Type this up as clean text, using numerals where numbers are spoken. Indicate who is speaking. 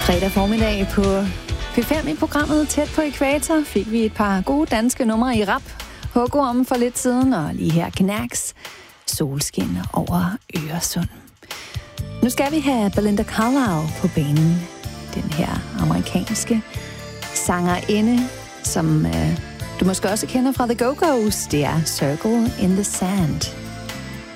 Speaker 1: Fredag formiddag på P5 i programmet Tæt på Ækvator fik vi et par gode danske numre i rap. Hugo om for lidt siden, og lige her Knacks Solskin over Øresund. Nu skal vi have Belinda Carlisle på banen. Den her amerikanske sangerinde, som du måske også kender fra The Go-Go's. Det er Circle in the Sand.